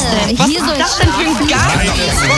denn? Was ist das denn für ein Garten?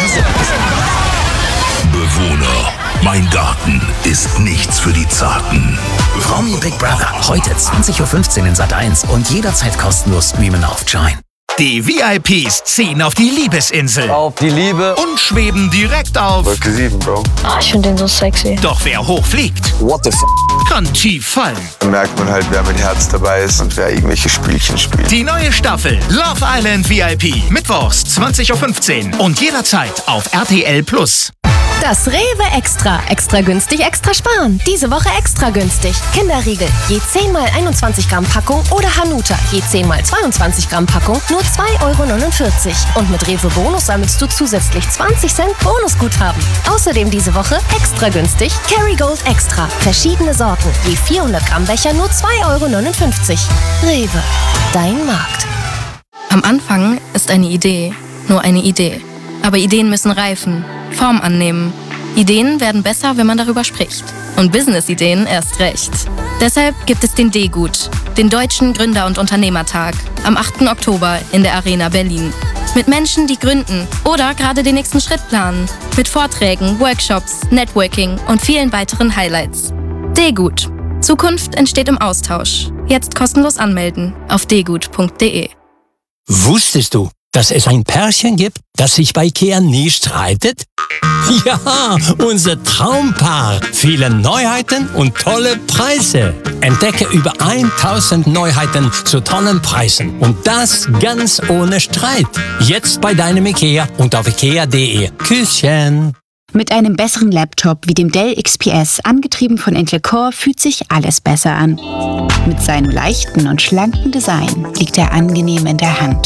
Bewohner, mein Garten ist nichts für die Zarten. Promi Big Brother, heute 20.15 Uhr in Sat.1 und jederzeit kostenlos streamen auf Join. Die VIPs ziehen auf die Liebesinsel Auf die Liebe. und schweben direkt auf. Wolke 7, Bro. Ich finde den so sexy. Doch wer hoch fliegt, What the f***? kann tief fallen. Da merkt man halt, wer mit Herz dabei ist und wer irgendwelche Spielchen spielt. Die neue Staffel Love Island VIP. Mittwochs 20.15 Uhr und jederzeit auf RTL+. Das Rewe Extra. Extra günstig, extra sparen. Diese Woche extra günstig. Kinderriegel, je 10 mal 21 Gramm Packung oder Hanuta, je 10 mal 22 Gramm Packung, nur 2,49 €. Und mit Rewe Bonus sammelst du zusätzlich 20 Cent Bonusguthaben. Außerdem diese Woche extra günstig Kerrygold Extra. Verschiedene Sorten, je 400 Gramm Becher, nur 2,59 €. Rewe, dein Markt. Am Anfang ist eine Idee nur eine Idee. Aber Ideen müssen reifen, Form annehmen. Ideen werden besser, wenn man darüber spricht. Und Business-Ideen erst recht. Deshalb gibt es den D-Gut, den Deutschen Gründer- und Unternehmertag, am 8. Oktober in der Arena Berlin. Mit Menschen, die gründen oder gerade den nächsten Schritt planen. Mit Vorträgen, Workshops, Networking und vielen weiteren Highlights. D-Gut. Zukunft entsteht im Austausch. Jetzt kostenlos anmelden auf dgut.de. Wusstest du, dass es ein Pärchen gibt, das sich bei IKEA nie streitet? Ja, unser Traumpaar. Viele Neuheiten und tolle Preise. Entdecke über 1000 Neuheiten zu tollen Preisen. Und das ganz ohne Streit. Jetzt bei deinem IKEA und auf ikea.de. Küsschen. Mit einem besseren Laptop wie dem Dell XPS, angetrieben von Intel Core, fühlt sich alles besser an. Mit seinem leichten und schlanken Design liegt er angenehm in der Hand.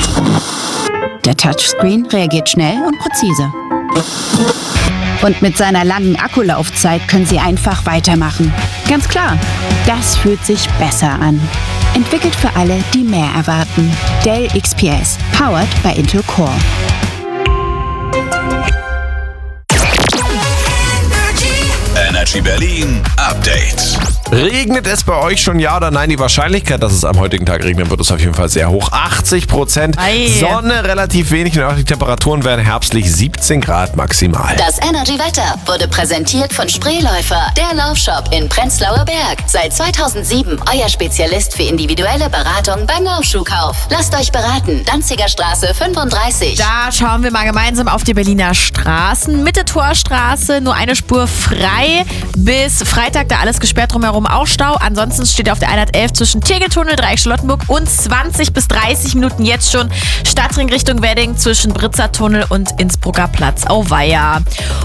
Der Touchscreen reagiert schnell und präzise. Und mit seiner langen Akkulaufzeit können Sie einfach weitermachen. Ganz klar, das fühlt sich besser an. Entwickelt für alle, die mehr erwarten. Dell XPS, powered by Intel Core. Energy Berlin Update. Regnet es bei euch schon, ja oder nein? Die Wahrscheinlichkeit, dass es am heutigen Tag regnen wird, ist auf jeden Fall sehr hoch. 80%. Sonne relativ wenig und auch die Temperaturen werden herbstlich 17 Grad maximal. Das Energy-Wetter wurde präsentiert von Spreeläufer, der Laufshop in Prenzlauer Berg. Seit 2007 euer Spezialist für individuelle Beratung beim Laufschuhkauf. Lasst euch beraten, Danziger Straße 35. Da schauen wir mal gemeinsam auf die Berliner Straßen. Mitte Torstraße, nur eine Spur frei. Bis Freitag, da alles gesperrt, drumherum auch Stau. Ansonsten steht auf der 111 zwischen Tegeltunnel, Dreieck-Charlottenburg und 20 bis 30 Minuten jetzt schon Stadtring Richtung Wedding zwischen Britzer Tunnel und Innsbrucker Platz. Auweia.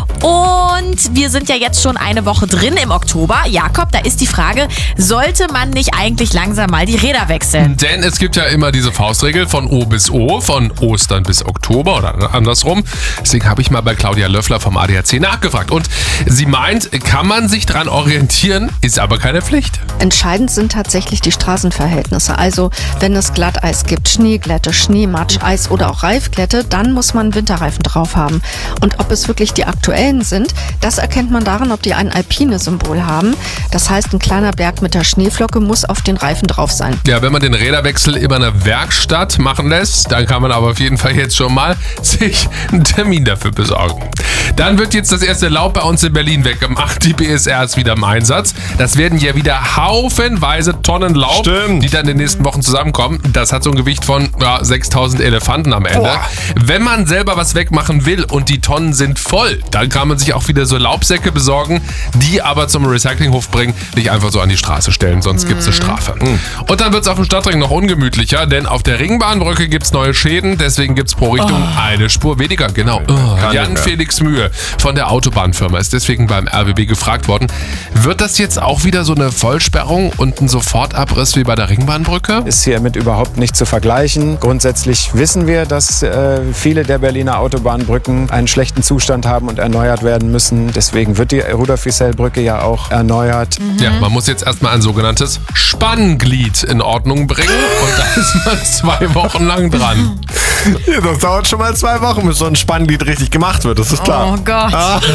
Und wir sind ja jetzt schon eine Woche drin im Oktober. Jakob, da ist die Frage, sollte man nicht eigentlich langsam mal die Räder wechseln? Denn es gibt ja immer diese Faustregel von O bis O, von Ostern bis Oktober oder andersrum. Deswegen habe ich mal bei Claudia Löffler vom ADAC nachgefragt. Und sie meint, kann man sich dran orientieren, ist aber keine Pflicht. Entscheidend sind tatsächlich die Straßenverhältnisse. Also wenn es Glatteis gibt, Schneeglätte, Schneematsch, Eis oder auch Reifglätte, dann muss man Winterreifen drauf haben. Und ob es wirklich die aktuellen sind, das erkennt man daran, ob die ein Alpine-Symbol haben. Das heißt, ein kleiner Berg mit der Schneeflocke muss auf den Reifen drauf sein. Ja, wenn man den Räderwechsel über eine Werkstatt machen lässt, dann kann man aber auf jeden Fall jetzt schon mal sich einen Termin dafür besorgen. Dann wird jetzt das erste Laub bei uns in Berlin weggemacht. Die BSR ist wieder im Einsatz. Das werden ja wieder haufenweise Tonnen Laub, die dann in den nächsten Wochen zusammenkommen. Das hat so ein Gewicht von 6000 Elefanten am Ende. Boah. Wenn man selber was wegmachen will und die Tonnen sind voll, dann kann man sich auch wieder so Laubsäcke besorgen, die aber zum Recyclinghof bringen, nicht einfach so an die Straße stellen, sonst gibt es eine Strafe. Und dann wird es auf dem Stadtring noch ungemütlicher, denn auf der Ringbahnbrücke gibt es neue Schäden, deswegen gibt es pro Richtung eine Spur weniger. Genau. Jan Felix Mühe von der Autobahnfirma ist deswegen beim RBB gefragt worden, wird das jetzt auch wieder so eine Vollsperrung und ein Sofortabriss wie bei der Ringbahnbrücke? Ist hiermit überhaupt nicht zu vergleichen. Grundsätzlich wissen wir, dass viele der Berliner Autobahnbrücken einen schlechten Zustand haben und erneuert werden müssen. Deswegen wird die Rudolf-Wiesel-Brücke ja auch erneuert. Ja, man muss jetzt erstmal ein sogenanntes Spannglied in Ordnung bringen und da ist man 2 Wochen lang dran. Ja, das dauert schon mal 2 Wochen, bis so ein Spannglied richtig gemacht wird, das ist klar. Oh Gott.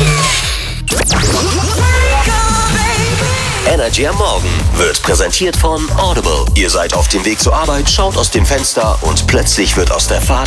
Energy am Morgen wird präsentiert von Audible. Ihr seid auf dem Weg zur Arbeit, schaut aus dem Fenster und plötzlich wird aus der Fahrt